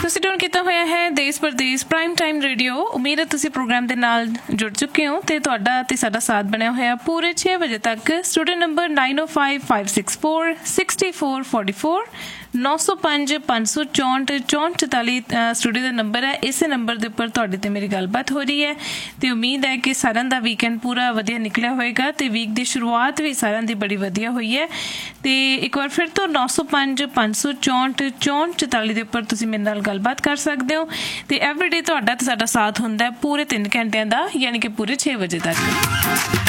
ਤੁਸੀਂ ਟਿਊਨ ਕੀਤਾ ਹੋਇਆ ਹੈ ਦੇਸ਼ ਪ੍ਰਦੇਸ਼ ਪ੍ਰਾਈਮ ਟਾਈਮ ਰੇਡੀਓ। ਉਮੀਦ ਹੈ ਤੁਸੀਂ ਪ੍ਰੋਗਰਾਮ ਦੇ ਨਾਲ ਜੁੜ ਚੁੱਕੇ ਹੋ ਤੇ ਤੁਹਾਡਾ ਤੇ ਸਾਡਾ ਸਾਥ ਬਣਿਆ ਹੋਇਆ ਪੂਰੇ 6 ਵਜੇ ਤੱਕ। ਸਟੂਡੈਂਟ ਨੰਬਰ 9055646444 905 564 6444 ਸਟੂਡੀਓ ਦਾ ਨੰਬਰ ਹੈ। ਇਸੇ ਨੰਬਰ ਦੇ ਉੱਪਰ ਤੁਹਾਡੇ ਤੇ ਮੇਰੀ ਗੱਲਬਾਤ ਹੋ ਰਹੀ ਹੈ ਤੇ ਉਮੀਦ ਹੈ ਕਿ ਸਾਰਿਆਂ ਦਾ ਵੀਕਐਂਡ ਪੂਰਾ ਵਧੀਆ ਨਿਕਲਿਆ ਹੋਏਗਾ ਤੇ ਵੀਕ ਦੀ ਸ਼ੁਰੂਆਤ ਵੀ ਸਾਰਿਆਂ ਦੀ ਬੜੀ ਵਧੀਆ ਹੋਈ ਹੈ। ਤੇ ਇੱਕ ਵਾਰ ਫਿਰ ਤੋਂ 905 564 6444 ਦੇ ਉੱਪਰ ਤੁਸੀਂ ਮੇਰੇ ਨਾਲ ਗੱਲਬਾਤ ਕਰ ਸਕਦੇ ਹੋ ਤੇ ਐਵਰੀਡੇ ਤੁਹਾਡਾ ਤੇ ਸਾਡਾ ਸਾਥ ਹੁੰਦਾ ਹੈ ਪੂਰੇ 3 ਘੰਟਿਆਂ ਦਾ, ਯਾਨੀ ਕਿ ਪੂਰੇ 6 ਵਜੇ ਤੱਕ।